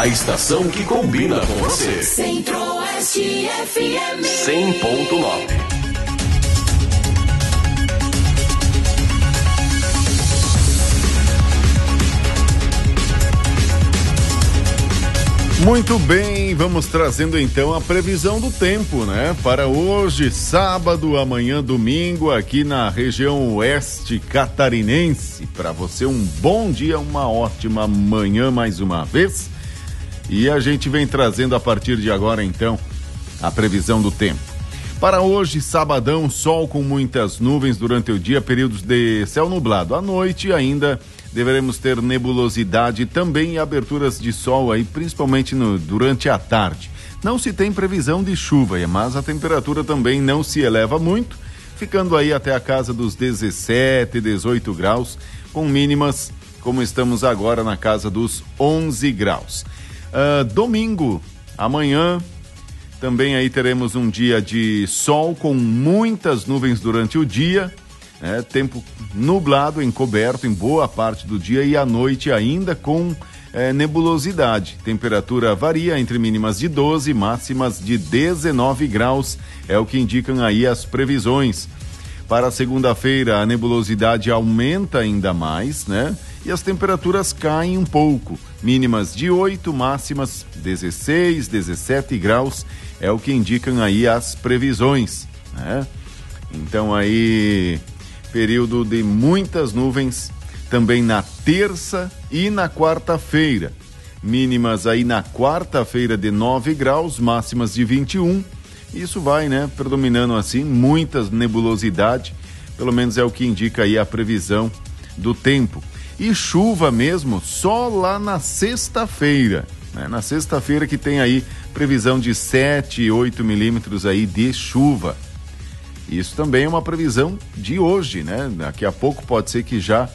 A estação que combina com você. Centro-Oeste FM 100.9. Muito bem, vamos trazendo então a previsão do tempo, né? Para hoje, sábado, amanhã, domingo, aqui na região oeste catarinense. Para você, um bom dia, uma ótima manhã mais uma vez. E a gente vem trazendo a partir de agora, então, a previsão do tempo. Para hoje, sabadão, sol com muitas nuvens durante o dia, períodos de céu nublado. À noite ainda deveremos ter nebulosidade também e aberturas de sol aí, principalmente durante a tarde. Não se tem previsão de chuva, mas a temperatura também não se eleva muito, ficando aí até a casa dos 17, 18 graus, com mínimas, como estamos agora, na casa dos 11 graus. Domingo, amanhã, também aí teremos um dia de sol com muitas nuvens durante o dia, tempo nublado, encoberto em boa parte do dia e à noite ainda com nebulosidade. Temperatura varia entre mínimas de 12 e máximas de 19 graus, é o que indicam aí as previsões. Para segunda-feira a nebulosidade aumenta ainda mais, né? E as temperaturas caem um pouco, mínimas de 8, máximas 16, 17 graus, é o que indicam aí as previsões, né? Então aí, período de muitas nuvens também na terça e na quarta-feira. Mínimas aí na quarta-feira de 9 graus, máximas de 21. Isso vai, né, predominando assim, muitas nebulosidade, pelo menos é o que indica aí a previsão do tempo. E chuva mesmo só lá na sexta-feira, né? Na sexta-feira que tem aí previsão de 7, 8 milímetros aí de chuva. Isso também é uma previsão de hoje, né? Daqui a pouco pode ser que já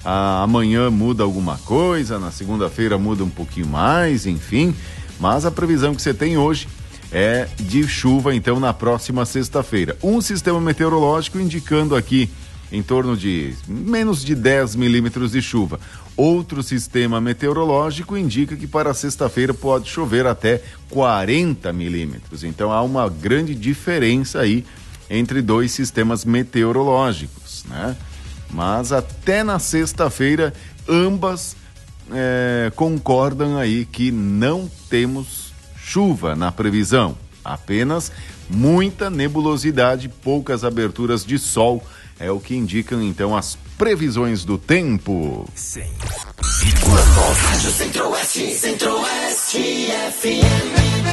amanhã muda alguma coisa, na segunda-feira muda um pouquinho mais, enfim. Mas a previsão que você tem hoje é de chuva, então, na próxima sexta-feira. Um sistema meteorológico indicando aqui em torno de menos de 10 milímetros de chuva. Outro sistema meteorológico indica que para sexta-feira pode chover até 40 milímetros. Então há uma grande diferença aí entre dois sistemas meteorológicos, né? Mas até na sexta-feira ambas concordam aí que não temos chuva na previsão, apenas muita nebulosidade, poucas aberturas de sol, é o que indicam então as previsões do tempo. 100,9 Rádio Centro-Oeste, Centro-Oeste FM.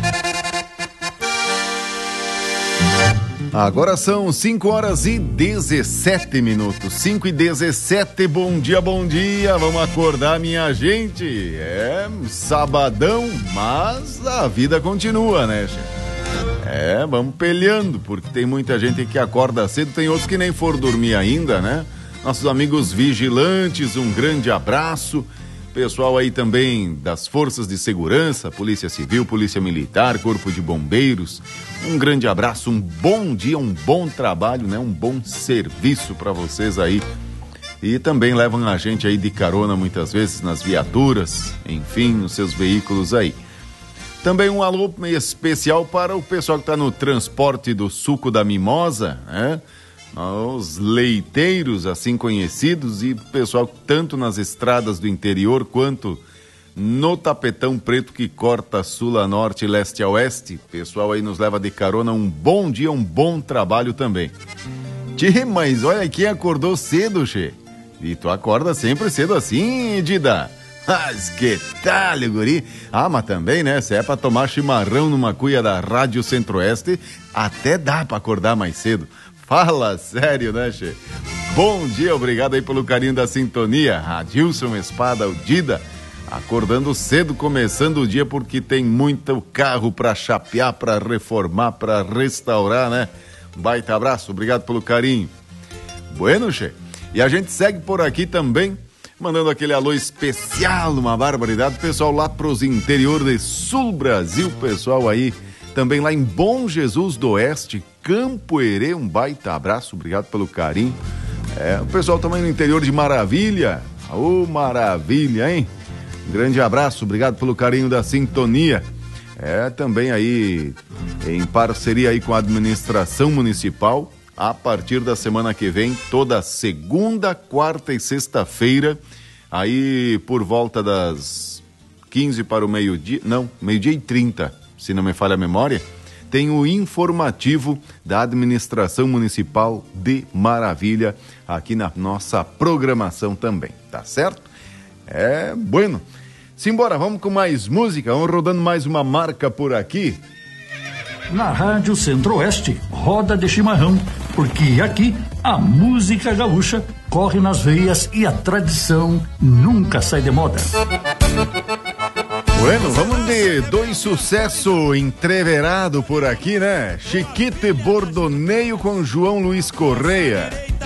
Agora são 5 horas e 17 minutos, 5 e 17, bom dia, vamos acordar minha gente, sabadão, mas a vida continua, né, gente? Vamos peleando, porque tem muita gente que acorda cedo, tem outros que nem foram dormir ainda, né? Nossos amigos vigilantes, um grande abraço. Pessoal aí também das forças de segurança, Polícia Civil, Polícia Militar, Corpo de Bombeiros. Um grande abraço, um bom dia, um bom trabalho, né? Um bom serviço para vocês aí. E também levam a gente aí de carona muitas vezes nas viaturas, enfim, nos seus veículos aí. Também um alô especial para o pessoal que está no transporte do suco da mimosa, né? Os leiteiros, assim conhecidos, e pessoal tanto nas estradas do interior quanto no tapetão preto que corta sul a norte e leste a oeste. Pessoal aí nos leva de carona, um bom dia, um bom trabalho também. Tchê, mas olha quem acordou cedo, Che. E tu acorda sempre cedo assim, Dida. Mas que tal, guri? Mas também, né? Se é pra tomar chimarrão numa cuia da Rádio Centro-Oeste, até dá pra acordar mais cedo. Fala sério, né, Che? Bom dia, obrigado aí pelo carinho da sintonia. Adilson Espada, o Dida, acordando cedo, começando o dia, porque tem muito carro pra chapear, pra reformar, pra restaurar, né? Baita abraço, obrigado pelo carinho. Bueno, Che? E a gente segue por aqui também, mandando aquele alô especial, uma barbaridade, pessoal lá pros interior de Sul Brasil, pessoal aí, também lá em Bom Jesus do Oeste, Campo Herê, um baita abraço, obrigado pelo carinho. O pessoal também no interior de Maravilha, maravilha, hein? Um grande abraço, obrigado pelo carinho da sintonia. Também aí em parceria aí com a administração municipal, a partir da semana que vem, toda segunda, quarta e sexta-feira, aí por volta das 15 para o meio-dia, não, 12:30, se não me falha a memória, tem o informativo da administração municipal de Maravilha aqui na nossa programação também, tá certo? Bueno. Simbora, vamos com mais música, vamos rodando mais uma marca por aqui. Na Rádio Centro-Oeste, roda de chimarrão, porque aqui a música gaúcha corre nas veias e a tradição nunca sai de moda. Bueno, vamos de dois sucessos entreverados por aqui, né? Chiquito e Bordoneio com João Luiz Correia.